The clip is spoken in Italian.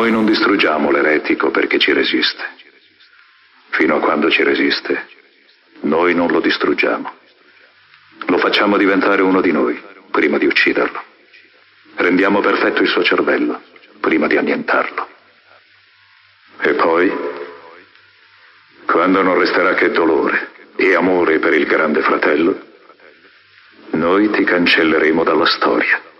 Noi non distruggiamo l'eretico perché ci resiste. Fino a quando ci resiste, noi non lo distruggiamo. Lo facciamo diventare uno di noi, prima di ucciderlo. Rendiamo perfetto il suo cervello, prima di annientarlo. E poi, quando non resterà che dolore e amore per il grande fratello, noi ti cancelleremo dalla storia.